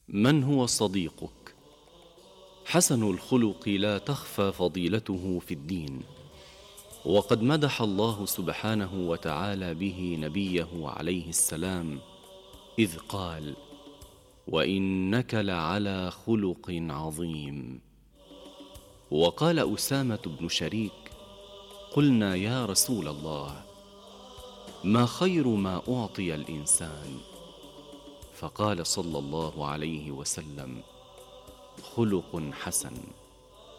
من هو صديقك؟ حسن الخلق لا تخفى فضيلته في الدين، وقد مدح الله سبحانه وتعالى به نبيه عليه السلام إذ قال: وإنك لعلى خلق عظيم. وقال أسامة بن شريك: قلنا يا رسول الله، ما خير ما أعطي الإنسان؟ فقال صلى الله عليه وسلم: خلق حسن.